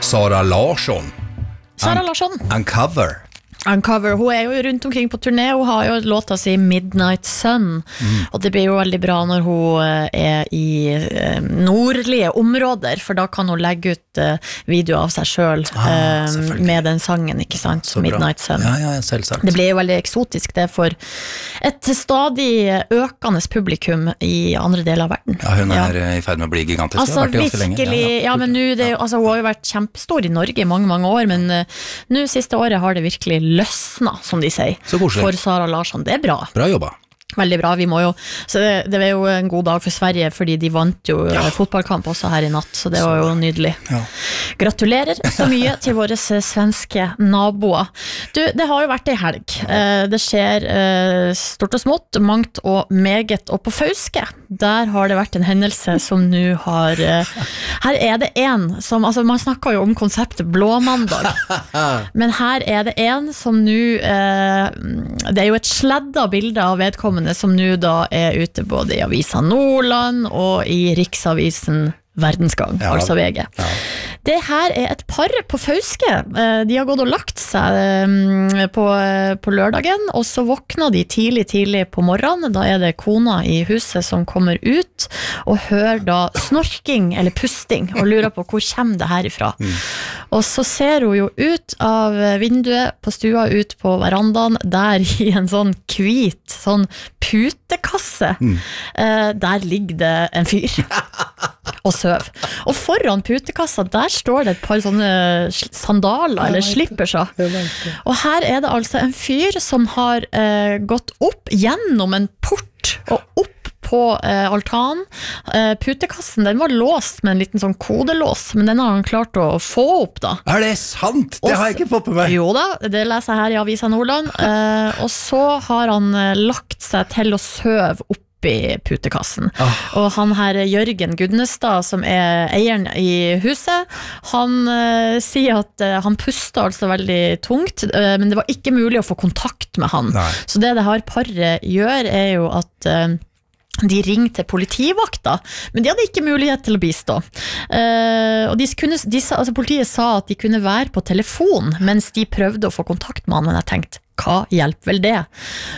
Sara Larsson. Sara Larsson. Uncover. Uncover, hun jo rundt omkring på turné. Hun har jo låta si Midnight Sun, og det blir jo veldig bra når hun i nordlige områder, for da kan hun legge ut video av seg selv med den sangen, ikke sant? Midnight Sun. Ja, selvsagt. Det blir jo veldig eksotisk det for et stadig økende publikum i andre deler av verden. Ja, hun i ferd med å bli gigantisk. Altså virkelig, ja, men nå, altså, hun har jo vært kjempestor i Norge i mange, mange år, men nå siste året har det virkelig løsna, som de sier, for Sara Larsson. Det bra. Bra jobba. Veldig bra, vi må jo, så det var jo en god dag for Sverige, fordi de vant jo fotballkamp også her i natt, så det var jo nydelig. Gratulerer så mye til våre svenske naboer. Du, det har jo vært en helg. Det skjer stort og smått, mangt og meget, og på Fauske, der har det vært en hendelse som nå har, her det en som, altså man snakker jo om konseptet blåmandag, men her det en som nå, det jo et sledda bilde av vedkommende som nå da ute både i Avisa Nordland og i Riksavisen Verdensgang, altså VG. Det her et par på Fauske. De har gått og lagt seg på lørdagen, og så våkner de tidlig på morgenen. Da det kona i huset som kommer ut og hører da snorking eller pusting og lurer på hvor kommer det her ifra. Og så ser hun jo ut av vinduet på stua, ut på verandaen, der i en sånn hvit sånn putekasse. Der ligger det en fyr og søv. Og foran putekassa, der står det et par sånne sandaler eller slipperser. Og her det altså en fyr som har gått opp gjennom en port og opp på altanen. Putekassen, den var låst med en liten sånn kodelås, men den har han klart å få opp da. Det sant? Det har jeg ikke fått på meg. Jo da, det leser jeg her i Avisa Nordland. Og så har han lagt seg til å søve opp i putekassen. Og han her Jørgen Gudnestad, som eieren i huset, han sier at han puster altså veldig tungt, men det var ikke mulig å få kontakt med han. Så det her paret gjør jo at de ringte politivakta, men de hadde ikke mulighet til å bistå. Og politiet sa at de kunne være på telefon mens de prøvde å få kontakt med han, men jeg tenkte, hva hjelper vel det?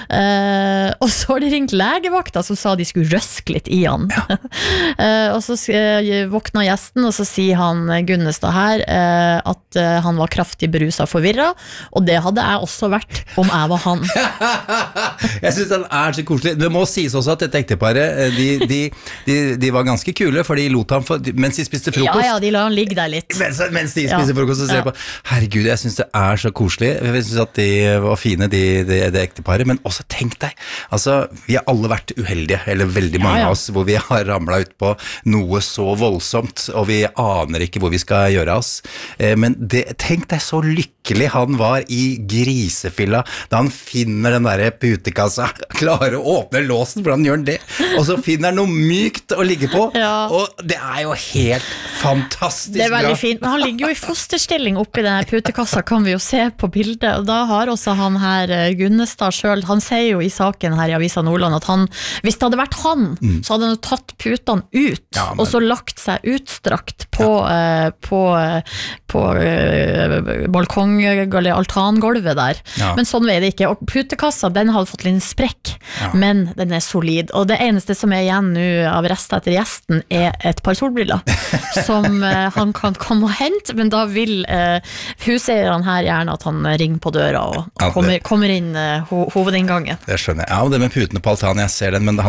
Og så har de ringt legevakta som sa de skulle røske litt i han. Og så våkna gjesten, og så sier han Gunnestad her at han var kraftig beruset og forvirret, og det hadde jeg også vært om jeg var han. Jeg synes den så koselig. Det må sies også at dette ekteparet, de var ganske kule, for de lot ham, mens de spiste frokost. Ja, de la han ligge der litt. Mens de spiste frokost, så ser jeg på, herregud, jeg synes det så koselig. Jeg synes at de var fine, det ekteparet, men også tenk deg, altså, vi har alle vært uheldige, eller veldig mange av oss, hvor vi har ramlet ut på noe så voldsomt, og vi aner ikke hvor vi skal gjøre oss. Men tenk deg så lykkelig han var i grisefilla, da han finner den der putekassa, klarer å åpne låsen, hvordan gjør han det? Og så finner han noe mykt å ligge på, og det jo helt fantastisk bra. Det veldig fint, men han ligger jo i fosterstilling oppi denne putekassa, kan vi jo se på bildet, og da har også han her Gunnestad selv, han sier jo i saken her i Avisa Nordland at han, hvis det hadde vært han, så hadde han tatt putene ut, og så lagt seg utstrakt på balkong eller altrangolvet der. Men sånn det ikke, og putekassa, den hadde fått litt sprekk, men den solid, og det eneste som igjen nå av rester etter gjesten et par solbriller, som han kan komme og hente, men da vil huseieren her gjerne at han ringer på døra og kommer inn hovedinngangen. Det skjønner jeg. Ja, og det med putene på altanen, jeg ser den, men